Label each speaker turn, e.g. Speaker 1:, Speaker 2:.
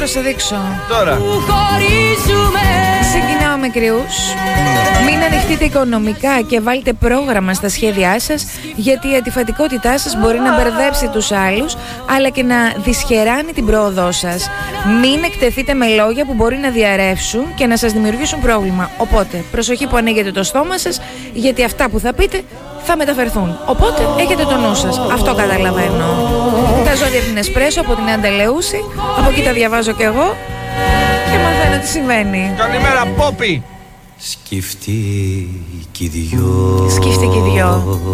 Speaker 1: θα σε δείξω.
Speaker 2: Τώρα.
Speaker 1: Ξεκινάω με κρυούς. Μην ανοιχτείτε οικονομικά και βάλτε πρόγραμμα στα σχέδιά σας, γιατί η αντιφατικότητά σας μπορεί να μπερδέψει τους άλλους, αλλά και να δυσχεράνει την πρόοδό σας. Μην εκτεθείτε με λόγια που μπορεί να διαρρεύσουν και να σας δημιουργήσουν πρόβλημα. Οπότε, προσοχή που ανοίγετε το στόμα σας, γιατί αυτά που θα πείτε θα μεταφερθούν. Οπότε, έχετε το νου σας. Αυτό καταλαβαίνω. Τα ζώδια την Εσπρέσο από την Αντελεούση. Από εκεί τα διαβάζω κι εγώ και μαθαίνω τι συμβαίνει.
Speaker 2: Καλημέρα, Πόπι.
Speaker 3: Σκεφτεί κι οι δυο.
Speaker 1: Σκεφτεί κι οι δυο.